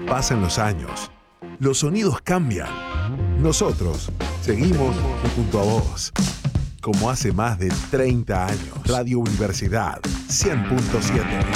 Pasan los años, los sonidos cambian. Nosotros seguimos junto a vos. Como hace más de 30 años. Radio Universidad 100.7.